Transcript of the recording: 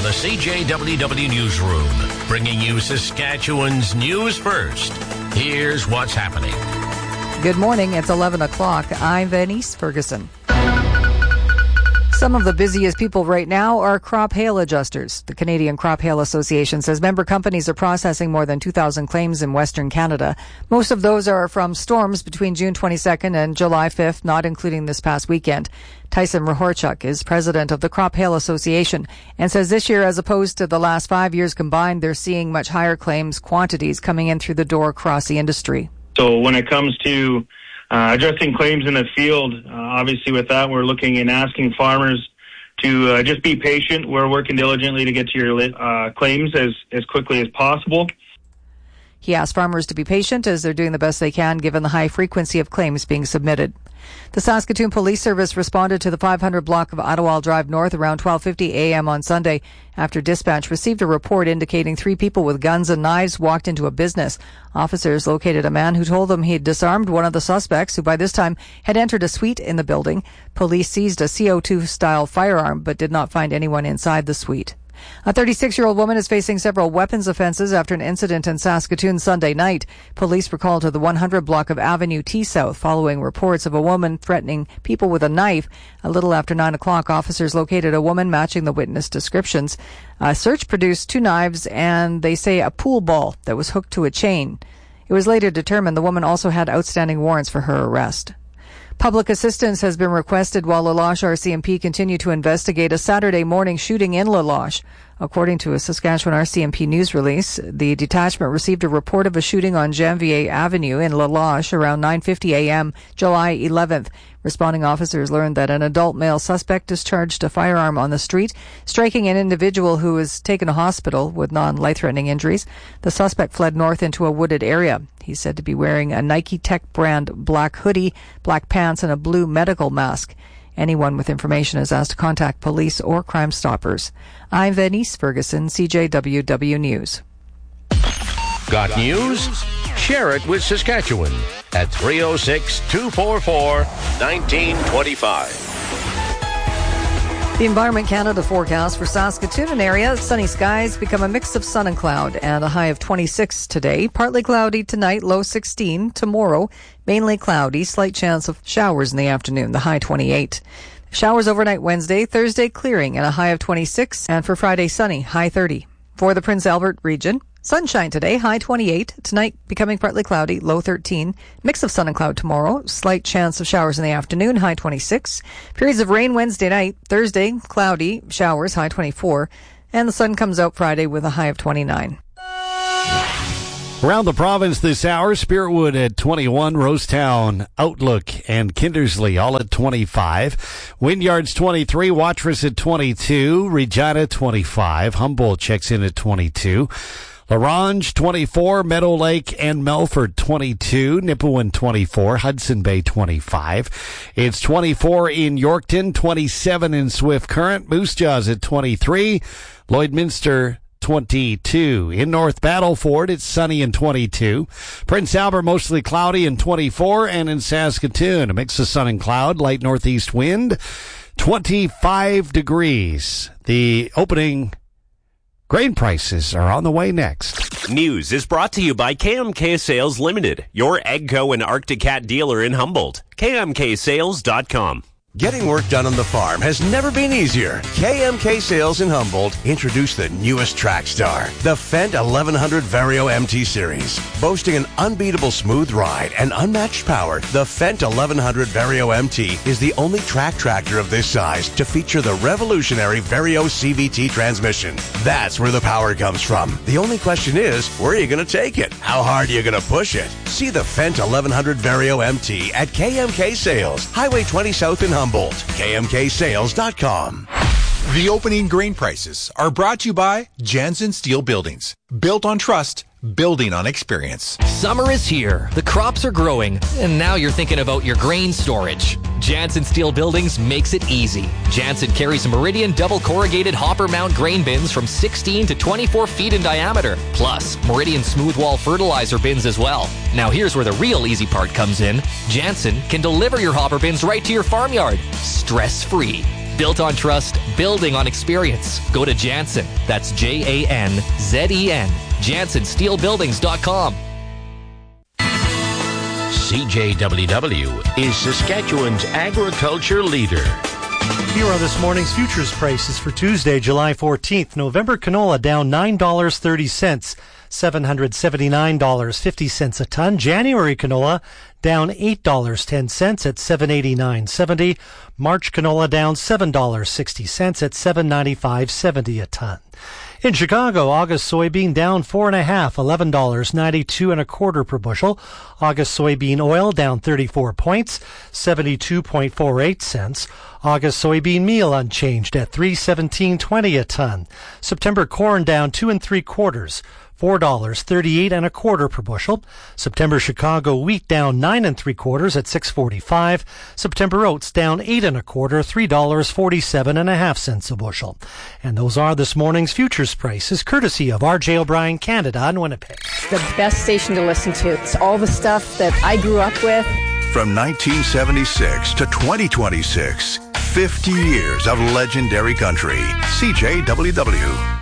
the CJWW Newsroom, bringing you Saskatchewan's news first. Here's what's happening. Good morning. It's 11 o'clock. I'm Venice Ferguson. Some of the busiest people right now are crop hail adjusters. The Canadian Crop Hail Association says member companies are processing more than 2,000 claims in Western Canada. Most of those are from storms between June 22nd and July 5th, not including this past weekend. Tyson Rahorchuk is president of the Crop Hail Association and says this year, as opposed to the last 5 years combined, they're seeing much higher claims quantities coming in through the door across the industry. So when it comes to adjusting claims in the field, obviously with that, we're looking and asking farmers to just be patient. We're working diligently to get to your claims as quickly as possible. He asked farmers to be patient as they're doing the best they can given the high frequency of claims being submitted. The Saskatoon Police Service responded to the 500 block of Ottawa Drive North around 12:50 a.m. on Sunday after dispatch received a report indicating 3 people with guns and knives walked into a business. Officers located a man who told them he had disarmed one of the suspects, who by this time had entered a suite in the building. Police seized a CO2-style firearm but did not find anyone inside the suite. A 36-year-old woman is facing several weapons offenses after an incident in Saskatoon Sunday night. Police were called to the 100 block of Avenue T South following reports of a woman threatening people with a knife. A little after 9 o'clock, officers located a woman matching the witness descriptions. A search produced 2 knives and, they say, a pool ball that was hooked to a chain. It was later determined the woman also had outstanding warrants for her arrest. Public assistance has been requested while La Loche RCMP continue to investigate a Saturday morning shooting in La Loche. According to a Saskatchewan RCMP news release, the detachment received a report of a shooting on Janvier Avenue in La Loche around 9:50 a.m. July 11th. Responding officers learned that an adult male suspect discharged a firearm on the street, striking an individual who was taken to hospital with non-life-threatening injuries. The suspect fled north into a wooded area. He's said to be wearing a Nike Tech brand black hoodie, black pants, and a blue medical mask. Anyone with information is asked to contact police or Crime Stoppers. I'm Venice Ferguson, CJWW News. Got news? Share it with Saskatchewan at 306-244-1925. The Environment Canada forecast for Saskatoon and area. Sunny skies become a mix of sun and cloud and a high of 26 today. Partly cloudy tonight, low 16. Tomorrow, mainly cloudy, slight chance of showers in the afternoon, the high 28. Showers overnight Wednesday, Thursday clearing and a high of 26. And for Friday, sunny, high 30. For the Prince Albert region, sunshine today, high 28. Tonight, becoming partly cloudy, low 13. Mix of sun and cloud tomorrow. Slight chance of showers in the afternoon, high 26. Periods of rain Wednesday night. Thursday, cloudy, showers, high 24. And the sun comes out Friday with a high of 29. Around the province this hour, Spiritwood at 21, Rosetown, Outlook, and Kindersley all at 25. Wynyard's 23, Watrous at 22, Regina 25, Humboldt checks in at 22. Larange 24, Meadow Lake and Melfort 22, Nipawin 24, Hudson Bay 25. It's 24 in Yorkton, 27 in Swift Current, Moose Jaws at 23, Lloydminster 22. In North Battleford, it's sunny and 22. Prince Albert, mostly cloudy and 24. And in Saskatoon, a mix of sun and cloud, light northeast wind, 25 degrees. The opening grain prices are on the way next. News is brought to you by KMK Sales Limited, your AGCO and Arctic Cat dealer in Humboldt. KMKSales.com. Getting work done on the farm has never been easier. KMK Sales in Humboldt introduced the newest track star, the Fendt 1100 Vario MT Series. Boasting an unbeatable smooth ride and unmatched power, the Fendt 1100 Vario MT is the only track tractor of this size to feature the revolutionary Vario CVT transmission. That's where the power comes from. The only question is, where are you going to take it? How hard are you going to push it? See the Fendt 1100 Vario MT at KMK Sales, Highway 20 South in Humboldt. KMKSales.com. The opening grain prices are brought to you by Jansen Steel Buildings. Built on trust, building on experience. Summer is here. The crops are growing. And now you're thinking about your grain storage. Jansen Steel Buildings makes it easy. Jansen carries Meridian double corrugated hopper mount grain bins from 16 to 24 feet in diameter. Plus, Meridian smooth wall fertilizer bins as well. Now here's where the real easy part comes in. Jansen can deliver your hopper bins right to your farmyard. Stress-free. Built on trust, building on experience. Go to Jansen. That's Janzen. JansenSteelBuildings.com. CJWW is Saskatchewan's agriculture leader. Here are this morning's futures prices for Tuesday, July 14th. November canola down $9.30, $779.50 a ton. January canola down $8.10 at $789.70. March canola down $7.60 at $795.70 a ton. In Chicago, August soybean down 4.5, $11.92 per bushel. August soybean oil down 34 points, 72.48 cents. August soybean meal unchanged at $317.20 a ton. September corn down 2 3/4, $4.38 per bushel. September Chicago wheat down 9 3/4 at $6.45. September oats down 8 1/4, $3.47.5 a bushel. And those are this morning's futures prices, courtesy of R.J. O'Brien Canada in Winnipeg. The best station to listen to. It's all the stuff that I grew up with. From 1976 to 2026, 50 years of legendary country. CJWW.